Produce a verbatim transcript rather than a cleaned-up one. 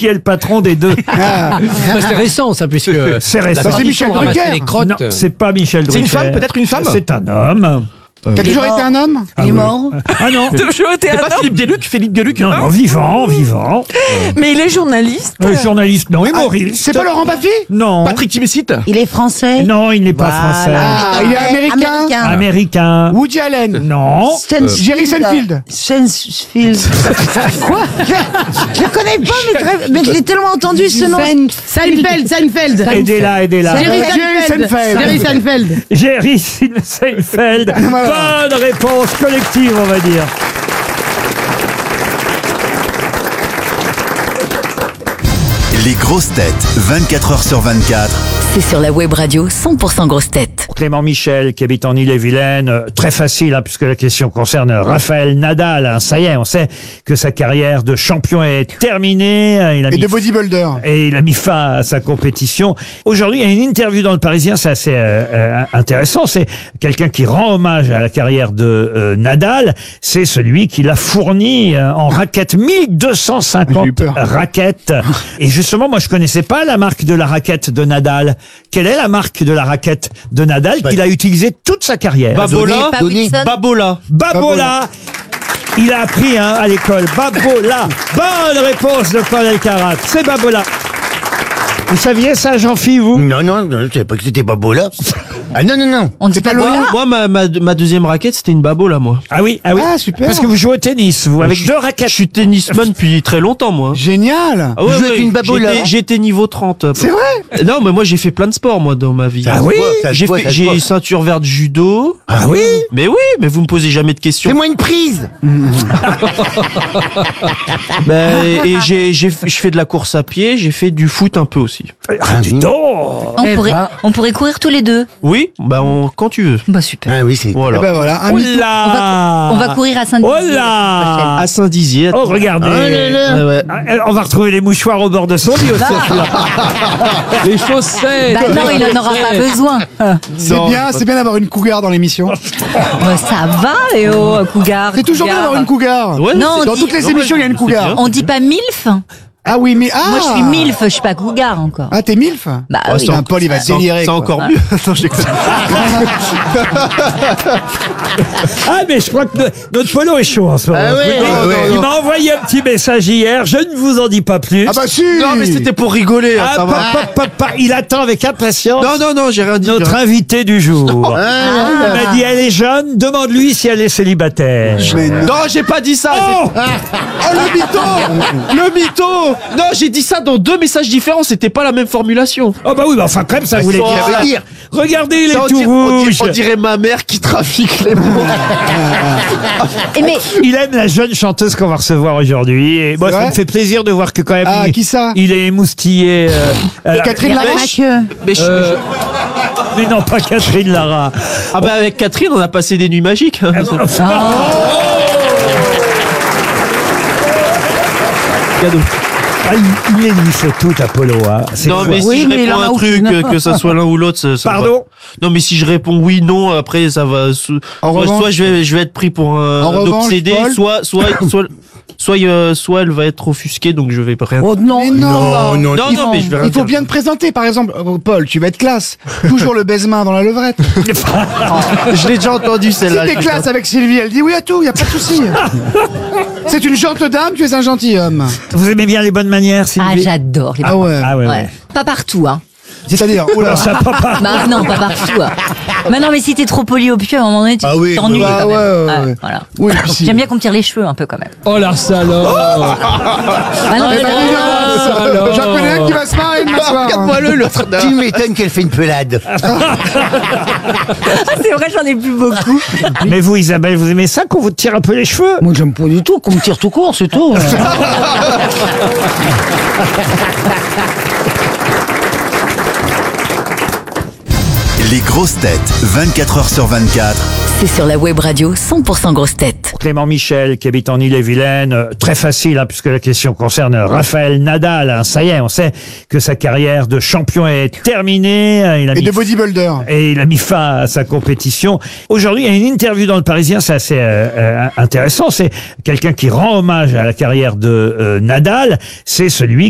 qui est le patron des deux. Ah. C'est récent, ça, puisque... C'est récent. C'est Michel Drucker. Non, c'est pas Michel Drucker. C'est une femme, peut-être une femme. C'est un homme. T'as toujours été un homme? Il est mort. Ah non. Toujours été un homme. Philippe Gueluc, Philippe Gueluc. Non, non, vivant, vivant. Mais il est journaliste. Euh, journaliste, non, humoriste. C'est pas Laurent Baffy? Non. Patrick Timsit. Il est français. Non, il n'est pas français. Ah, il est américain? Américain. Américain. Woody Allen? Non. Stens- Jerry Seinfeld? Seinfeld. Quoi? Je le connais pas, mais, très- mais je l'ai tellement entendu ce nom. Seinfeld, Seinfeld. Aidez-la, aidez-la. Jerry Jerry Seinfeld. Seinfeld. Jerry Seinfeld. Jerry Seinfeld. Voilà. Bonne réponse collective, on va dire. Les grosses têtes, vingt-quatre heures sur vingt-quatre. C'est sur la web radio cent pour cent grosses têtes. Clément Michel, qui habite en Ille-et-Vilaine, euh, très facile, hein, puisque la question concerne Raphaël Nadal. Hein. Ça y est, on sait que sa carrière de champion est terminée. hein, Il a Et mis de bodybuilder. et il a mis fin à sa compétition. Aujourd'hui, il y a une interview dans Le Parisien, c'est assez euh, euh, intéressant. C'est quelqu'un qui rend hommage à la carrière de euh, Nadal. C'est celui qui l'a fourni euh, en raquettes, mille deux cent J'ai cinquante eu peur. raquettes. Et justement, moi, je connaissais pas la marque de la raquette de Nadal. Quelle est la marque de la raquette de Nadal qu'il a utilisée toute sa carrière? Babola. Pas Wilson. Babola. Babola. Il a appris hein, à l'école. Babola. Bonne réponse de Paul Elkarat. C'est Babola. Vous saviez ça, Jean-Philippe, vous? Non, non, non, je savais pas que c'était Babola. Ah non, non, non. On dit pas Bola. Moi, ma, ma, ma deuxième raquette, c'était une Babola, moi. Ah oui, ah oui. Ah, super. Parce que vous jouez au tennis, vous, avec Je- deux raquettes. Je suis tennisman depuis très longtemps, moi. Génial. Ah ouais, Vous jouez ouais, avec une Babola. j'étais- J'étais niveau trente. C'est vrai? Non, mais moi, j'ai fait plein de sports, moi, dans ma vie. Ah oui? Ça se J'ai voit, fait- ça se j'ai voit. ceinture verte judo. Ah oui? Mais oui, mais vous me posez jamais de questions. Fais-moi une prise. Ben, et j'ai, j'ai, je fais de la course à pied, j'ai fait du foot un peu aussi. Ah, dis donc. On, pourrait, on pourrait courir tous les deux. Oui, bah on, quand tu veux. Bah super. Ah oui, c'est... Voilà. Eh ben voilà, un Oh mytho. là. On va courir à Saint-Denis. Oh là. À Saint-Dizier. Oh, regardez. Ouais, ouais. Ah, On va retrouver les mouchoirs au bord de son lit aussi. Les chaussettes. Bah non, il en aura pas besoin. C'est Non, bien, c'est bien d'avoir une cougar dans l'émission. Bah, ça va, Léo, cougar. C'est toujours bien cougar. d'avoir une cougar. Ouais, Non, c'est- Dans dit- toutes les non, émissions, il y a une c'est cougar. bien. On dit pas milf. Ah oui, mais ah. Moi, je suis milf, je suis pas cougar encore. Ah, t'es milf? Bah Ah, oui. c'est Putain, Paul, il va c'est délirer. C'est quoi. encore mieux. Attends, je déconne. Ah, mais je crois que no- notre polo est chaud en ce moment. Ah ouais, Il- ah ouais. Il m'a envoyé un petit message hier. Je ne vous en dis pas plus. Ah bah si. Non, mais c'était pour rigoler. hein, Ah, ça va. pa- pa- pa- pa- il attend avec impatience Non, non, non, j'ai rien dit. notre j'ai rien- invité du jour. Ah, Il m'a dit elle est jeune, demande-lui si elle est célibataire. Mais non. Non, j'ai pas dit ça. Oh c'est- Oh, le mytho. Le mytho. Non, j'ai dit ça dans deux messages différents. C'était pas la même formulation. Oh bah oui, bah enfin quand même ça voulait ça dire. veut dire. Regardez, il est Ça, on tout dirait- on rouge. dirait- on dirait ma mère qui trafique les mots. Et mais Il aime la jeune chanteuse qu'on va recevoir aujourd'hui. Et moi, C'est ça vrai me fait plaisir de voir que quand même. Ah, il, qui ça? Il est émoustillé. euh, euh, Catherine il y a Lara. pas que. Mais je- Euh, mais non, pas Catherine Lara. Ah bah avec Catherine, on a passé des nuits magiques. hein. Cadeau. Ah, il, il éniffe tout, Apollo. Hein. C'est Non, fou. mais Oui, si je mais il réponds en a un truc, aucune. euh, que ça soit l'un ou l'autre, ça, ça Pardon va. Non, mais si je réponds oui, non, après ça va. Soit, En soit, revanche- soit je vais, je vais être pris pour un, En un revanche, obsédé, Paul- soit, soit, soit, soit, euh, soit elle va être offusquée, donc je vais pas rien. Oh non. Mais non. non, non, non, non, mais je vais rien Il faut dire. bien te présenter, par exemple. Euh, Paul, tu vas être classe. Toujours le baise-main dans la levrette. Je l'ai déjà entendu Si celle-là. t'es classe avec Sylvie, elle dit oui à tout, y a pas de souci. C'est une gentille dame, tu es un gentilhomme. Vous aimez bien les bonnes manières, Ah, Sylvie? j'adore les Ah ouais. Ah ouais, ouais. Ouais. Pas partout, hein. C'est-à-dire, oula. Ça, papa. Bah non, pas partout. Hein. Mais non, mais si t'es trop poli au pied, à un moment donné, tu Ah oui, t'ennuies bah quand ouais, même. ouais, ouais. Voilà. Oui, puis si. J'aime bien qu'on me tire les cheveux un peu quand même. Oh la salope. Ah non, Eh mais ben, non, dis donc, alors. J'en connais un qui va se marrer demain soir. Regarde-moi le l'autre. Tu m'étonnes qu'elle fait une pelade. c'est vrai, j'en ai plus beaucoup. Mais vous, Isabelle, vous aimez ça qu'on vous tire un peu les cheveux? Moi, j'aime pas du tout qu'on me tire tout court, c'est tout. Les grosses têtes, vingt-quatre heures sur vingt-quatre. C'est sur la web radio cent pour cent grosses têtes. Clément Michel, qui habite en Ille-et-Vilaine, euh, très facile, hein, puisque la question concerne Raphaël Nadal. Hein. Ça y est, on sait que sa carrière de champion est terminée. hein, Il a Et mis de bodybuilder. et il a mis fin à sa compétition. Aujourd'hui, il y a une interview dans Le Parisien, c'est assez euh, euh, intéressant. C'est quelqu'un qui rend hommage à la carrière de euh, Nadal. C'est celui